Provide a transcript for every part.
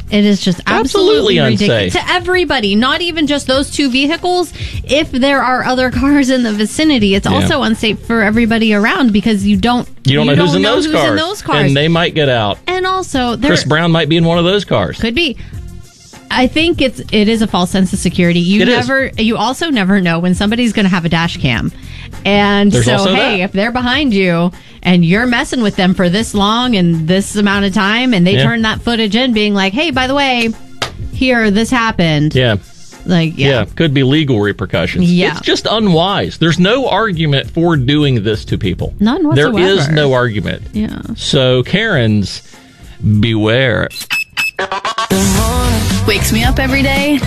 It is just absolutely ridiculous. Unsafe. To everybody, not even just those two vehicles. If there are other cars in the vicinity, it's also unsafe for everybody around because you don't know who's in those cars. And they might get out. And also, Chris Brown might be in one of those cars. Could be. I think it is a false sense of security. You also never know when somebody's going to have a dash cam. And if they're behind you and you're messing with them for this long and this amount of time, and they turn that footage in being like, hey, by the way, here, this happened. Yeah. Could be legal repercussions. Yeah. It's just unwise. There's no argument for doing this to people. None whatsoever. There is no argument. Yeah. So, Karens, beware. Wakes me up every day.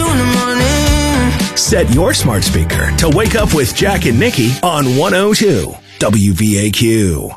Set your smart speaker to wake up with Jack and Nikki on 102 WVAQ.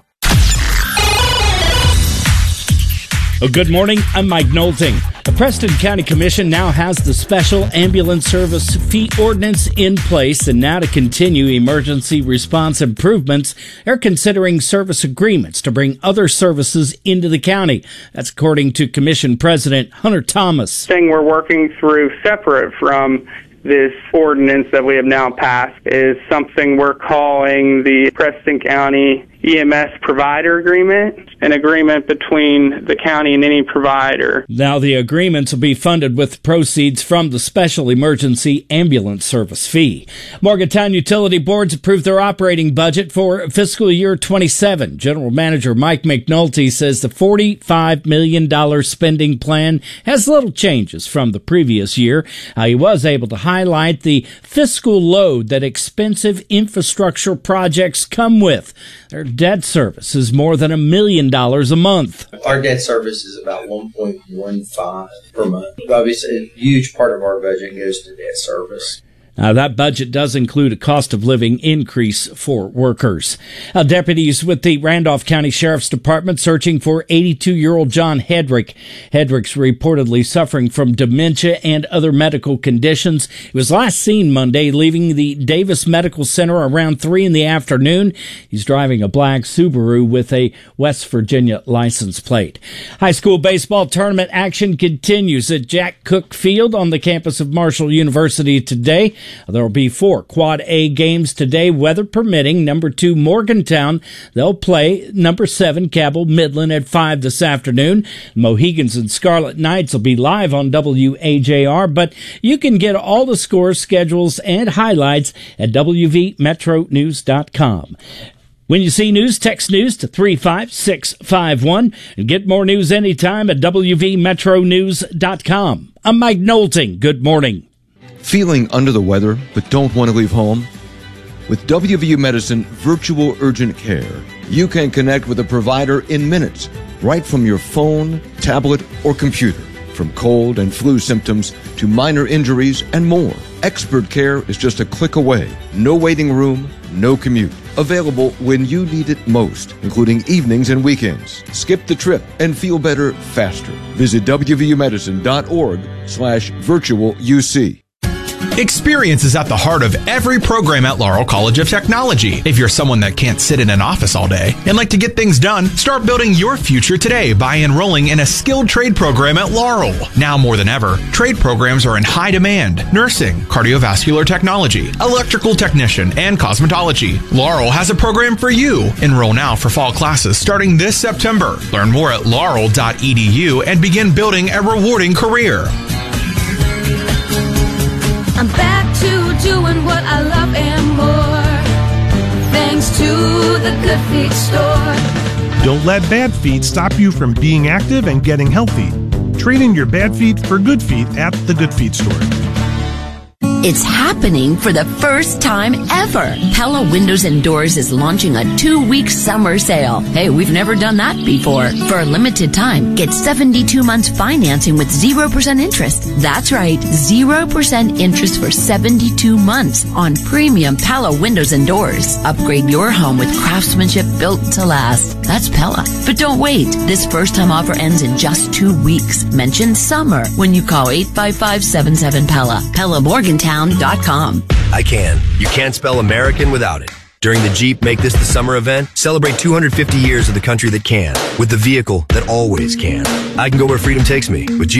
Good morning. I'm Mike Nolting. The Preston County Commission now has the special ambulance service fee ordinance in place, and now to continue emergency response improvements, they're considering service agreements to bring other services into the county. That's according to Commission President Hunter Thomas. Thing we're working through separate from this ordinance that we have now passed is something we're calling the Preston County EMS Provider Agreement, an agreement between the county and any provider. Now the agreements will be funded with proceeds from the Special Emergency Ambulance Service fee. Morgantown Utility Boards approved their operating budget for fiscal year 27. General Manager Mike McNulty says the $45 million spending plan has little changes from the previous year. He was able to highlight the fiscal load that expensive infrastructure projects come with. Their debt service is more than $1 million a month. Our debt service is about $1.15 per month. Obviously, a huge part of our budget goes to debt service. Now, that budget does include a cost of living increase for workers. Deputies with the Randolph County Sheriff's Department searching for 82-year-old John Hedrick. Hedrick's reportedly suffering from dementia and other medical conditions. He was last seen Monday leaving the Davis Medical Center around 3 in the afternoon. He's driving a black Subaru with a West Virginia license plate. High school baseball tournament action continues at Jack Cook Field on the campus of Marshall University today. There will be 4 Quad A games today, weather permitting. Number 2, Morgantown. They'll play number 7, Cabell Midland at 5 this afternoon. Mohegans and Scarlet Knights will be live on WAJR, but you can get all the scores, schedules, and highlights at WVMetroNews.com. When you see news, text news to 35651 and get more news anytime at WVMetroNews.com. I'm Mike Nolting. Good morning. Feeling under the weather but don't want to leave home? With WVU Medicine Virtual Urgent Care, you can connect with a provider in minutes, right from your phone, tablet, or computer. From cold and flu symptoms to minor injuries and more. Expert care is just a click away. No waiting room, no commute. Available when you need it most, including evenings and weekends. Skip the trip and feel better faster. Visit WVUmedicine.org/virtualuc. Experience is at the heart of every program at Laurel College of Technology. If you're someone that can't sit in an office all day and like to get things done, start building your future today by enrolling in a skilled trade program at Laurel. Now more than ever, trade programs are in high demand. Nursing, cardiovascular technology, electrical technician, and cosmetology. Laurel has a program for you. Enroll now for fall classes starting this September. Learn more at laurel.edu and begin building a rewarding career. I'm back to doing what I love and more, thanks to the Good Feet store. Don't let bad feet stop you from being active and getting healthy. Trade in your bad feet for good feet at the Good Feet store. It's happening for the first time ever. Pella Windows and Doors is launching a 2-week summer sale. Hey, we've never done that before. For a limited time, get 72 months financing with 0% interest. That's right, 0% interest for 72 months on premium Pella Windows and Doors. Upgrade your home with craftsmanship built to last. That's Pella. But don't wait. This first-time offer ends in just 2 weeks. Mention summer when you call 855-77-PELLA. PellaMorgantown.com. I can. You can't spell American without it. During the Jeep Make This the Summer event, celebrate 250 years of the country that can, with the vehicle that always can. I can go where freedom takes me with Jeep.